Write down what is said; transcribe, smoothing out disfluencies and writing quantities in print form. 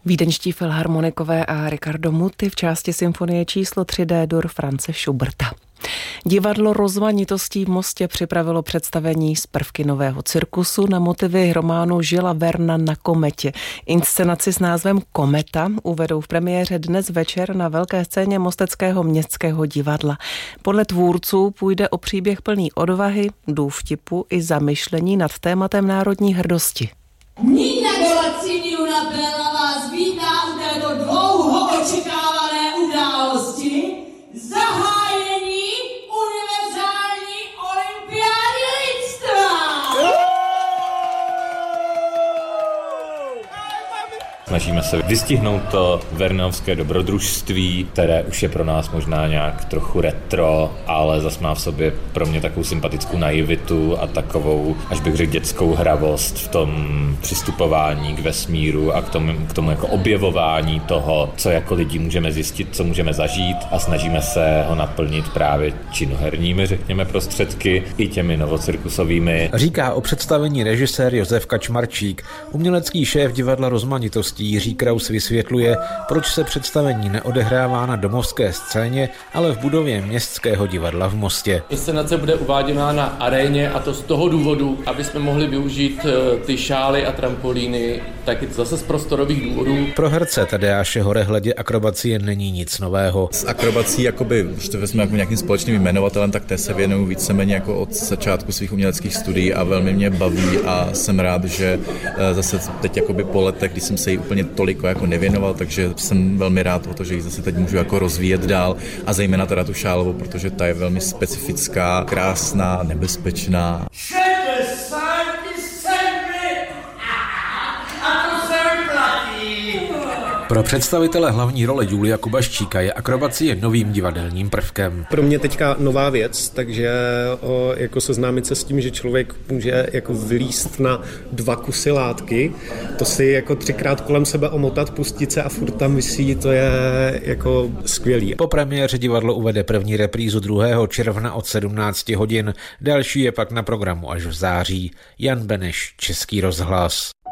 Vídeňští filharmonikové a Riccardo Muti v části symfonie číslo 3 D-dur Franze Schuberta. Divadlo Rozmanitostí v Mostě připravilo představení z prvky nového cirkusu na motivy románu Julese Verna Na kometě. Inscenaci s názvem Kometa uvedou v premiéře dnes večer na velké scéně Mosteckého městského divadla. Podle tvůrců půjde o příběh plný odvahy, důvtipu i zamyšlení nad tématem národní hrdosti. Nina Golaciniuna Bella vás vítá u této dlouho očekávané události zahájení univerzální olympiády lidstva. Snažíme se vystihnout to vernovské dobrodružství, které už je pro nás možná nějak trochu retro, ale zas má v sobě pro mě takovou sympatickou naivitu a takovou, až bych řekl, dětskou hravost v tom přistupování k vesmíru a k tomu jako objevování toho, co jako lidi můžeme zjistit, co můžeme zažít, a snažíme se ho naplnit právě činoherními, řekněme, prostředky i těmi novocirkusovými. Říká o představení režisér Josef Kačmarčík. Umělecký šéf divadla Rozmanitostí Jiří Kraus vysvětluje, proč se představení neodehrává na domovské scéně, ale v budově Městského divadla v Mostě. Inscenace bude uváděná na aréně, a to z toho důvodu, aby jsme mohli využít ty šály a trampolíny, taky zase z prostorových důvodů. Pro herce Tadeáše Horehledě akrobacie není nic nového. S akrobací, jakoby, když to vezme jako nějakým společným jmenovatelem, tak té se věnuju víceméně jako od začátku svých uměleckých studií a velmi mě baví a jsem rád, že zase teď jakoby po letech, kdy jsem se jí úplně toliko jako nevěnoval, takže jsem velmi rád o to, že ji zase teď můžu jako rozvíjet dál, a zejména teda tu šálovou, protože ta je velmi specifická, krásná, nebezpečná. Pro představitele hlavní role Julia Kubaščíka je akrobacie novým divadelním prvkem. Pro mě teďka nová věc, takže jako seznámit se s tím, že člověk může jako vylízt na 2 kusy látky, to si jako 3krát kolem sebe omotat, pustit se a furt tam visí, to je jako skvělý. Po premiéře divadlo uvede první reprízu 2. června od 17 hodin, další je pak na programu až v září. Jan Beneš, Český rozhlas.